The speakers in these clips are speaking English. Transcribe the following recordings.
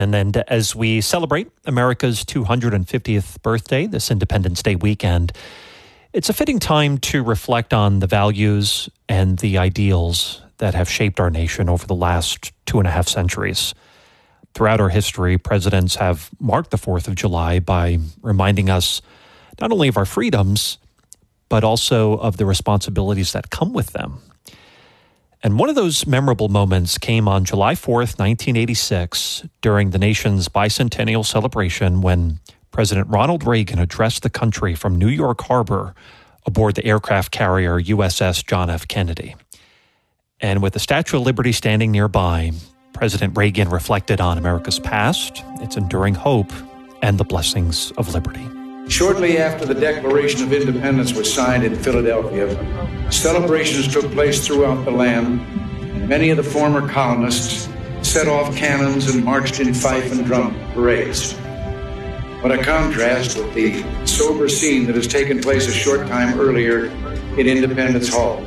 And as we celebrate America's 250th birthday, this Independence Day weekend, it's a fitting time to reflect on the values and the ideals that have shaped our nation over the last 2.5 centuries. Throughout our history, presidents have marked the 4th of July by reminding us not only of our freedoms, but also of the responsibilities that come with them. And one of those memorable moments came on July 4th, 1986, during the nation's bicentennial celebration when President Ronald Reagan addressed the country from New York Harbor aboard the aircraft carrier USS John F. Kennedy. And with the Statue of Liberty standing nearby, President Reagan reflected on America's past, its enduring hope, and the blessings of liberty. Shortly after the Declaration of Independence was signed in Philadelphia, celebrations took place throughout the land, and many of the former colonists set off cannons and marched in fife and drum parades. What a contrast with the sober scene that has taken place a short time earlier in Independence Hall.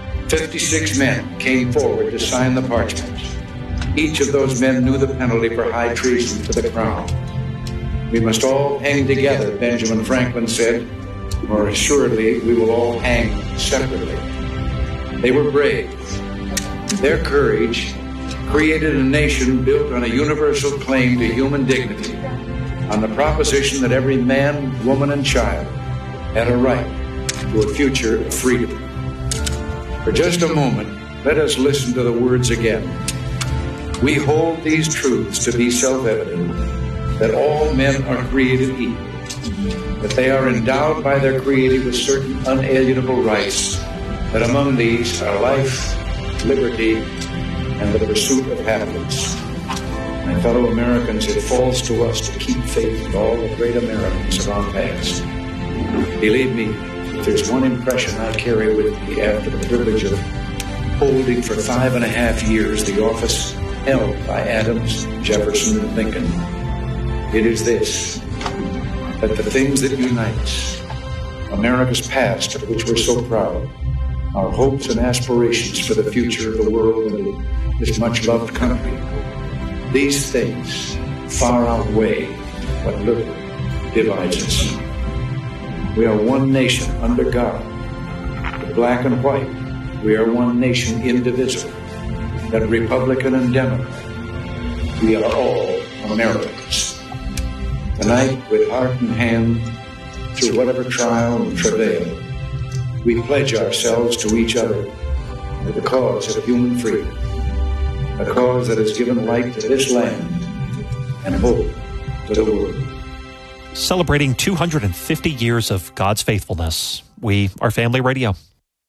56 men came forward to sign the parchments. Each of those men knew the penalty for high treason to the crown. We must all hang together, Benjamin Franklin said, or assuredly we will all hang separately. They were brave. Their courage created a nation built on a universal claim to human dignity, on the proposition that every man, woman, and child had a right to a future of freedom. For just a moment, let us listen to the words again. We hold these truths to be self-evident, that all men are created equal, that they are endowed by their Creator with certain unalienable rights, that among these are life, liberty, and the pursuit of happiness. My fellow Americans, it falls to us to keep faith in all the great Americans of our past. Believe me, if there's one impression I carry with me after the privilege of holding for 5.5 years the office held by Adams, Jefferson, and Lincoln, it is this, that the things that unite us, America's past of which we're so proud, our hopes and aspirations for the future of the world and this much-loved country, these things far outweigh what little divides us. We are one nation under God, the black and white. We are one nation indivisible, that Republican and Democrat. We are all Americans. Tonight, with heart and hand, through whatever trial and travail, we pledge ourselves to each other for the cause of human freedom, a cause that has given light to this land and hope to the world. Celebrating 250 years of God's faithfulness, we are Family Radio.